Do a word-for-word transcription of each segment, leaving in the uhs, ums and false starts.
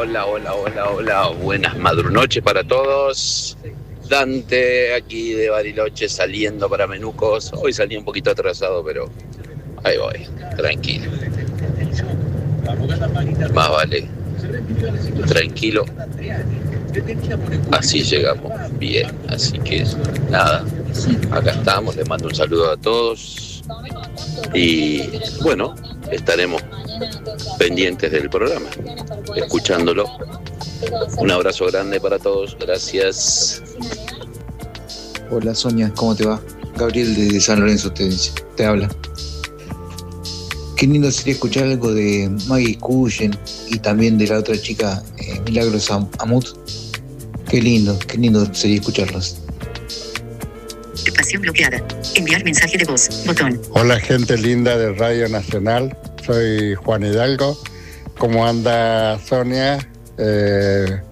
hola, hola, hola, hola. Buenas madrunoches para todos. Dante, aquí de Bariloche, saliendo para Menucos. Hoy salí un poquito atrasado, pero ahí voy, tranquilo. Más vale, tranquilo. Así llegamos bien. Así que nada, acá estamos. Les mando un saludo a todos. Y bueno, estaremos pendientes del programa, escuchándolo. Un abrazo grande para todos, gracias. Hola Sonia, ¿cómo te va? Gabriel de San Lorenzo te, te habla. Qué lindo sería escuchar algo de Maggie Cullen y también de la otra chica, eh, Milagros Amut. Qué lindo, qué lindo sería escucharlos. Espacio bloqueada. Enviar mensaje de voz. Botón. Hola gente linda de Radio Nacional. Soy Juan Hidalgo. ¿Cómo anda Sonia? Eh,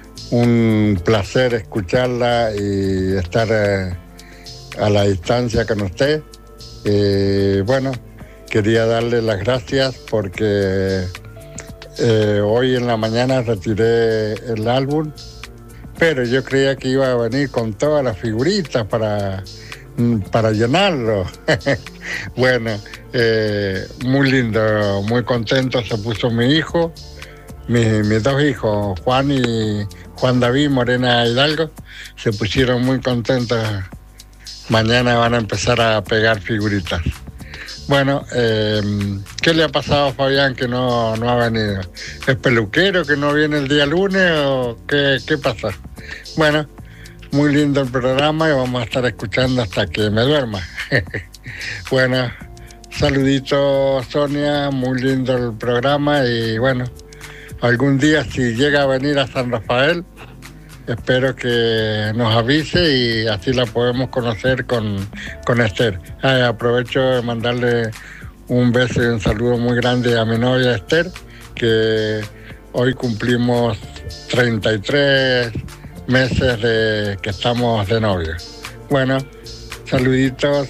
un placer escucharla y estar eh, a la distancia con usted. Eh, bueno, quería darle las gracias porque eh, hoy en la mañana retiré el álbum, pero yo creía que iba a venir con todas las figuritas para, para llenarlo. Bueno, eh, muy lindo, muy contento se puso mi hijo, mi, mis dos hijos, Juan y Juan David Morena Hidalgo, se pusieron muy contentos. Mañana van a empezar a pegar figuritas. Bueno, eh, ¿qué le ha pasado a Fabián que no, no ha venido? ¿Es peluquero que no viene el día lunes o qué, qué pasa? Bueno, muy lindo el programa y vamos a estar escuchando hasta que me duerma. Bueno, saluditos Sonia, muy lindo el programa y bueno, algún día si llega a venir a San Rafael, espero que nos avise y así la podemos conocer con, con Esther. Ah, aprovecho de mandarle un beso y un saludo muy grande a mi novia Esther, que hoy cumplimos treinta y tres meses de que estamos de novio. Bueno, saluditos.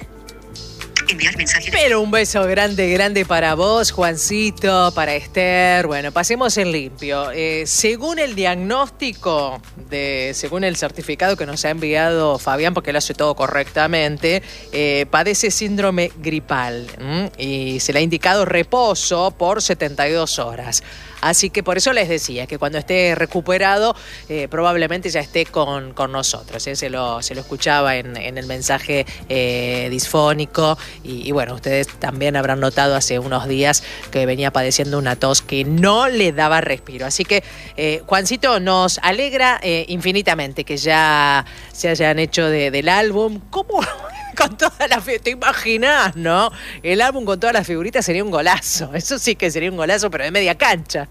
Enviar mensaje. Pero un beso grande, grande para vos, Juancito, para Esther. Bueno, pasemos en limpio. Eh, según el diagnóstico, de, según el certificado que nos ha enviado Fabián, porque él hace todo correctamente, eh, padece síndrome gripal ¿m? y se le ha indicado reposo por setenta y dos horas. Así que por eso les decía que cuando esté recuperado eh, probablemente ya esté con, con nosotros. ¿eh? Se, lo, se lo escuchaba en, en el mensaje eh, disfónico y, y bueno, ustedes también habrán notado hace unos días que venía padeciendo una tos que no le daba respiro. Así que eh, Juancito, nos alegra eh, infinitamente que ya se hayan hecho de, del álbum. ¿Cómo? Con todas las figuritas, te imaginás, ¿no? El álbum con todas las figuritas sería un golazo. Eso sí que sería un golazo, pero de media cancha.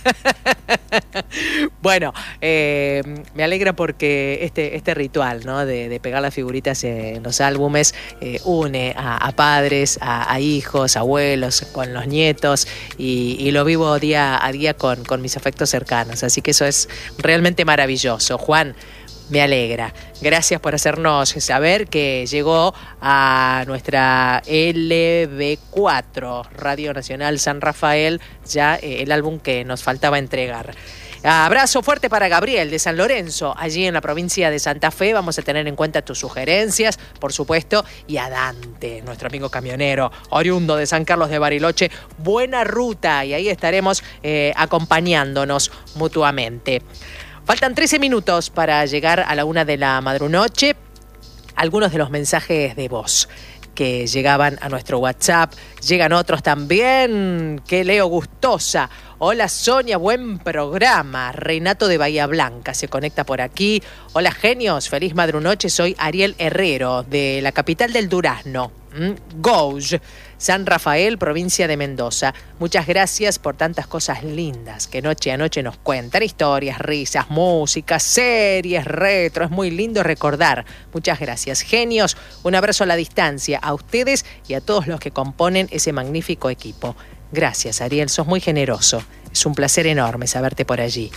Bueno, eh, me alegra porque este, este ritual, ¿no? De, de pegar las figuritas en los álbumes eh, une a, a padres, a, a hijos, abuelos, con los nietos y, y lo vivo día a día con, con mis afectos cercanos. Así que eso es realmente maravilloso. Juan, me alegra. Gracias por hacernos saber que llegó a nuestra L B cuatro, Radio Nacional San Rafael, ya eh, el álbum que nos faltaba entregar. Abrazo fuerte para Gabriel de San Lorenzo, allí en la provincia de Santa Fe. Vamos a tener en cuenta tus sugerencias, por supuesto, y a Dante, nuestro amigo camionero, oriundo de San Carlos de Bariloche. Buena ruta y ahí estaremos eh, acompañándonos mutuamente. Faltan trece minutos para llegar a la una de la madrunoche. Algunos de los mensajes de voz que llegaban a nuestro WhatsApp. Llegan otros también que leo gustosa. Hola Sonia, buen programa. Renato de Bahía Blanca se conecta por aquí. Hola genios, feliz madrunoche. Soy Ariel Herrero de la capital del Durazno. ¿Mm? Gouge, San Rafael, provincia de Mendoza. Muchas gracias por tantas cosas lindas que noche a noche nos cuentan. Historias, risas, música, series, retro. Es muy lindo recordar. Muchas gracias. Genios, un abrazo a la distancia a ustedes y a todos los que componen ese magnífico equipo. Gracias, Ariel, sos muy generoso. Es un placer enorme saberte por allí.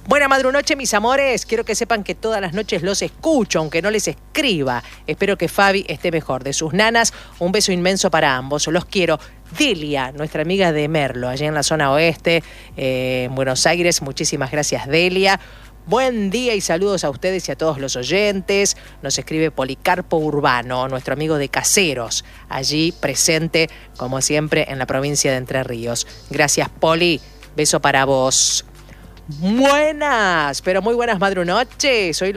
Buena madrunoche, mis amores. Quiero que sepan que todas las noches los escucho, aunque no les escriba. Espero que Fabi esté mejor. De sus nanas, un beso inmenso para ambos. Los quiero. Delia, nuestra amiga de Merlo, allá en la zona oeste, eh, en Buenos Aires. Muchísimas gracias, Delia. Buen día y saludos a ustedes y a todos los oyentes. Nos escribe Policarpo Urbano, nuestro amigo de Caseros, allí presente, como siempre, en la provincia de Entre Ríos. Gracias, Poli. Beso para vos. Buenas, pero muy buenas madrunoches. Hoy